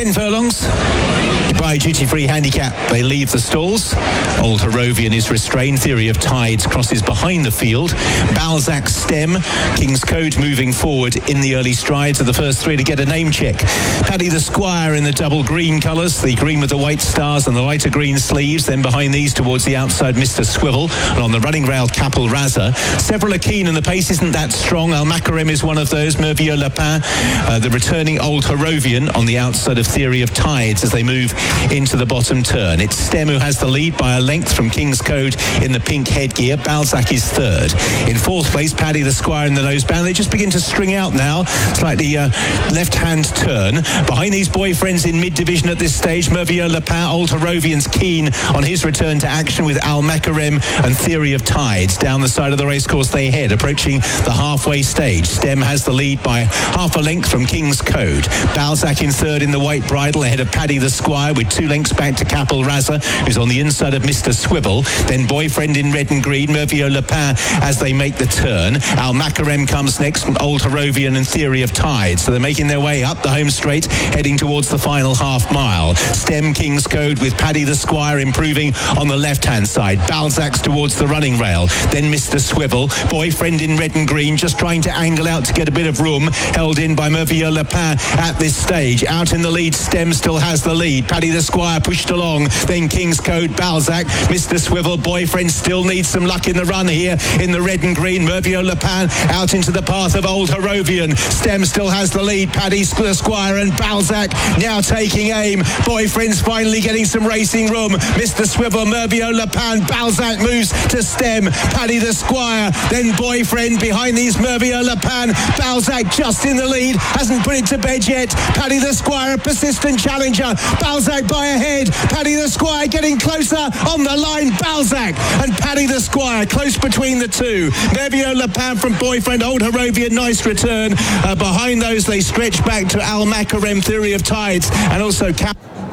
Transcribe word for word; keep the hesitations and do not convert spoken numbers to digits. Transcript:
ten furlongs. By duty-free handicap, they leave the stalls. Old Harrovian is restrained. Theory of Tides crosses behind the field. Balzac Stem, King's Code moving forward in the early strides of the first three to get a name check. Paddy the Squire in the double green colours, the green with the white stars and the lighter green sleeves. Then behind these towards the outside, Mister Swivel. And on the running rail, Capel Raza. Several are keen and the pace isn't that strong. Almacarem is one of those. Mervieux Lapin, uh, the returning Old Harrovian on the outside of Theory of Tides as they move into the bottom turn. It's Stem who has the lead by a length from King's Code in the pink headgear. Balzac is third. In fourth place, Paddy the Squire in the noseband. They just begin to string out now. Slightly uh, left-hand turn. Behind these boyfriends in mid-division at this stage, Mervieux Lapin. Old Harrovian's keen on his return to action with Almacarem and Theory of Tides. Down the side of the racecourse they head, approaching the halfway stage. Stem has the lead by half a length from King's Code. Balzac in third in the white bridle ahead of Paddy the Squire, with two lengths back to Capel Raza, who's on the inside of Mister Swivel. Then Boyfriend in red and green, Mervieux Lapin as they make the turn. Almacarem comes next from Old Harrovian and Theory of Tide. So they're making their way up the home straight, heading towards the final half mile. Stem King's Code with Paddy the Squire improving on the left-hand side. Balzac's towards the running rail. Then Mister Swivel. Boyfriend in red and green, just trying to angle out to get a bit of room. Held in by Mervieux Lapin at this stage. Out in the lead, Stem still has the lead. Paddy the Squire pushed along. Then King's Code, Balzac, Mister Swivel. Boyfriend still needs some luck in the run here in the red and green. Mervieux Lapin out into the path of Old Harrovian. Stem still has the lead. Paddy the Squire and Balzac now taking aim. Boyfriend's finally getting some racing room. Mister Swivel, Mervieux Lapin. Balzac moves to Stem. Paddy the Squire. Then Boyfriend behind these Mervieux Lapin. Balzac just in the lead. Hasn't put it to bed yet. Paddy the Squire, a persistent challenger. Balzac by a head. Paddy the Squire getting closer on the line. Balzac and Paddy the Squire close between the two. Mervieux Lapin from Boyfriend. Old Harrovian, nice return. Uh, behind those they stretch back to Almacarem, Theory of Tides, and also Cap